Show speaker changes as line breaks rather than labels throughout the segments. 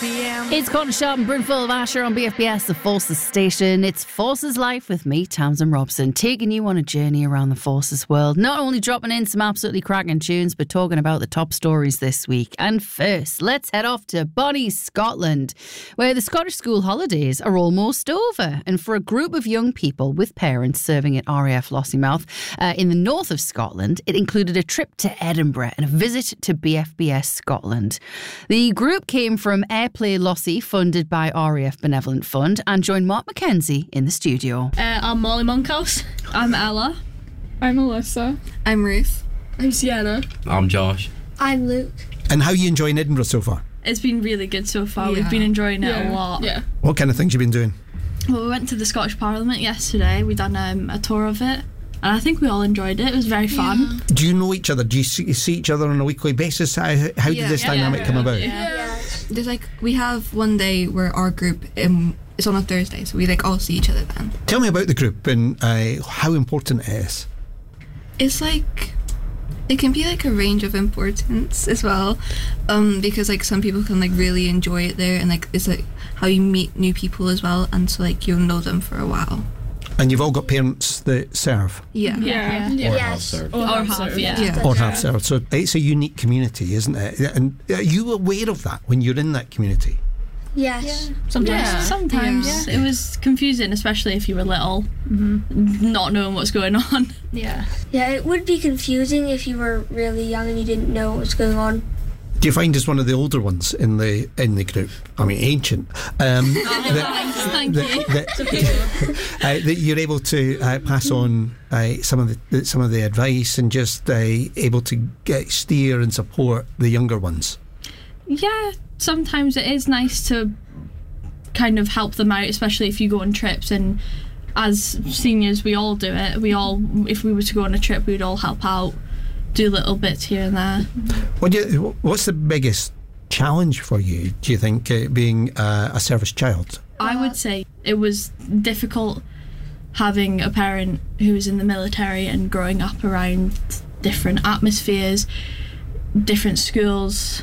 p.m.
It's Connor Sharp and Brynfull of Asher on BFBS, the Forces station. It's Forces Life with me, Tamsin Robson, taking you on a journey around the Forces world. Not only dropping in some absolutely cracking tunes, but talking about the top stories this week. And first, let's head off to Bonnie, Scotland, where the Scottish school holidays are almost over. And for a group of young people with parents serving at RAF Lossiemouth in the north of Scotland, it included a trip to Edinburgh and a visit to BFBS Scotland. The group came from Airplay Lossie, funded by RAF Benevolent Fund, and joined Mark Mackenzie in the studio.
I'm Molly Monkhouse.
I'm Ella.
I'm Alyssa.
I'm Ruth.
I'm Sienna.
I'm Josh.
I'm Luke.
And how are you enjoying Edinburgh so far?
It's been really good so far. We've been enjoying it a lot.
Yeah.
What kind of things have you been doing?
Well, we went to the Scottish Parliament yesterday. We done a tour of it. And I think we all enjoyed it. It was very fun.
Do you know each other? Do you see each other on a weekly basis? How did this dynamic come about?
There's we have one day where our group is on a Thursday, so we all see each other then.
Tell me about the group and how important it is.
It's it can be a range of importance as well, because some people can really enjoy it there, and it's how you meet new people as well, and so you'll know them for a while.
And you've all got parents that serve?
Yeah.
Or half served.
Or half,
Or half served. So it's a unique community, isn't it? And are you aware of that when you're in that community?
Yes.
Sometimes. It was confusing, especially if you were little, not knowing what's going on.
Yeah, it would be confusing if you were really young and you didn't know what was going on.
Do you find as one of the older ones in the group? I mean, ancient.
Thank you.
That you're able to pass on some of the advice and just able to steer and support the younger ones. Yeah,
sometimes it is nice to kind of help them out, especially if you go on trips. And as seniors, we all do it. If we were to go on a trip, we'd all help out. Do little bits here and there.
What's the biggest challenge for you, do you think, being a service child?
I would say it was difficult having a parent who was in the military and growing up around different atmospheres, different schools,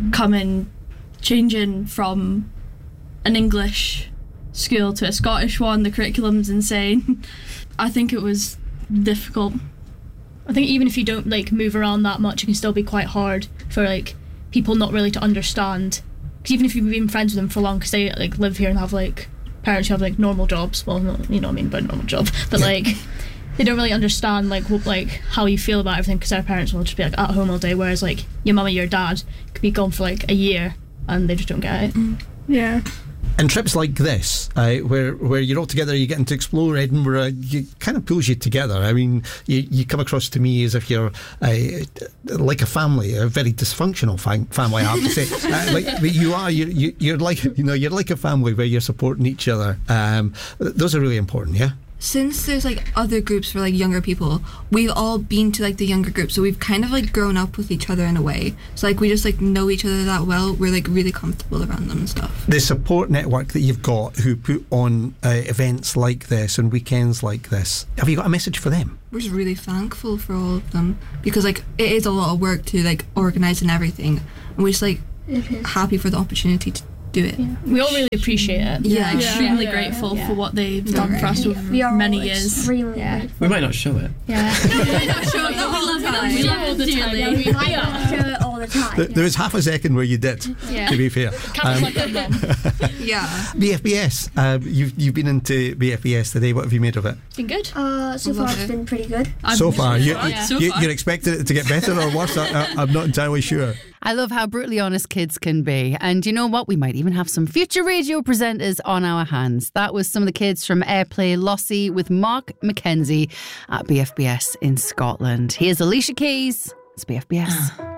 changing from an English school to a Scottish one. The curriculum's insane. I think it was difficult.
I think even if you don't move around that much, it can still be quite hard for people not really to understand. Because even if you've been friends with them for long, because they live here and have parents who have normal jobs. Well, not, you know what I mean by normal job, but they don't really understand how you feel about everything, because their parents will just be at home all day, whereas your mum or your dad could be gone for a year and they just don't get it.
Yeah.
And trips like this, where you're all together, you're getting to explore Edinburgh, it kind of pulls you together. I mean, you come across to me as if you're like a family, a very dysfunctional family, I have to say. But you are, you're like a family where you're supporting each other. Those are really important, yeah?
Since there's other groups for younger people, we've all been to the younger group, so we've kind of grown up with each other in a way. So we just know each other that well. We're really comfortable around them and stuff.
The support network that you've got, who put on events like this and weekends like this, have you got a message for them?
We're just really thankful for all of them, because it is a lot of work to organise and everything, and we're just happy for the opportunity to do it.
Yeah. We all really appreciate it.
Extremely grateful for what they've done for us over many years.
We might not show it.
Yeah.
We might not show it all the time. We love all the time.
We might not show it all the time.
There was half a second where you did, to be fair.
Yeah.
BFBS, you've been into BFBS today. What have you made of it?
It's been good.
So far it's been pretty good.
So far, you're expecting it to get better or worse? I'm not entirely sure.
I love how brutally honest kids can be. And you know what? We might even have some future radio presenters on our hands. That was some of the kids from Airplay Lossie with Mark Mackenzie at BFBS in Scotland. Here's Alicia Keys. It's BFBS.